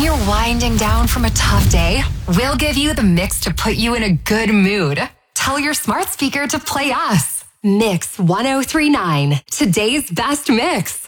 When you're winding down from a tough day, we'll give you the mix to put you in a good mood. Tell your smart speaker to play us. Mix 1039, today's best mix.